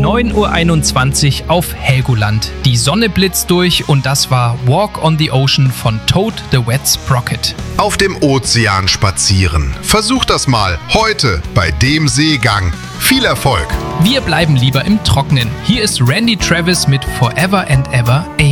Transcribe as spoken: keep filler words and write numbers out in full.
neun Uhr einundzwanzig auf Helgoland. Die Sonne blitzt durch und das war Walk on the Ocean von Toad the Wet Sprocket. Auf dem Ozean spazieren. Versuch das mal heute bei dem Seegang. Viel Erfolg! Wir bleiben lieber im Trockenen. Hier ist Randy Travis mit Forever and Ever Amen.